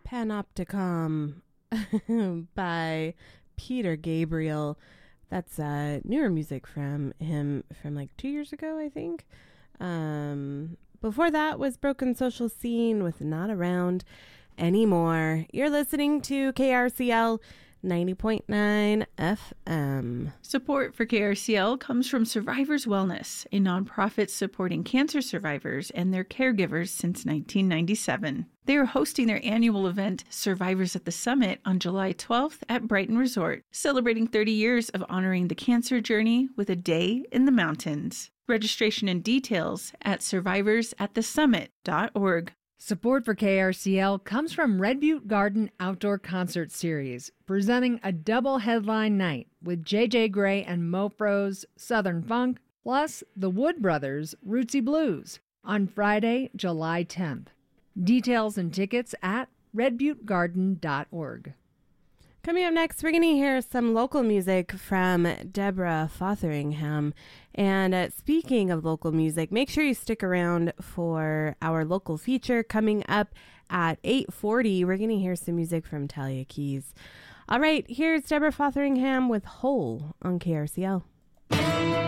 Panopticon by Peter Gabriel. That's newer music from him from like 2 years ago, I think. Before that was Broken Social Scene with Not Around Anymore. You're listening to KRCL 90.9 FM. Support for KRCL comes from Survivors Wellness, a nonprofit supporting cancer survivors and their caregivers since 1997. They are hosting their annual event, Survivors at the Summit, on July 12th at Brighton Resort, celebrating 30 years of honoring the cancer journey with a day in the mountains. Registration and details at survivorsatthesummit.org. Support for KRCL comes from Red Butte Garden Outdoor Concert Series, presenting a double headline night with J.J. Gray and Mofro's Southern Funk, plus the Wood Brothers' Rootsy Blues, on Friday, July 10th. Details and tickets at redbuttegarden.org. Coming up next, we're going to hear some local music from Deborah Fotheringham. And speaking of local music, make sure you stick around for our local feature coming up at 8:40. We're going to hear some music from Talia Keys. All right, here's Deborah Fotheringham with Hole on KRCL.